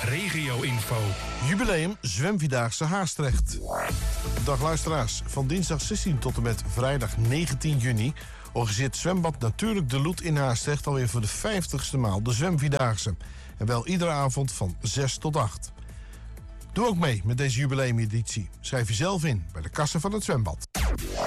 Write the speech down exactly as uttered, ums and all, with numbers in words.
regio-info. Jubileum Zwemvierdaagse Haastrecht. Dag luisteraars, van dinsdag zestien tot en met vrijdag negentien juni... organiseert Zwembad Natuurlijk de Loet in Haastrecht alweer voor de vijftigste maal de Zwemvierdaagse. En wel iedere avond van zes tot acht. Doe ook mee met deze jubileumeditie. Schrijf jezelf in bij de kassen van het zwembad.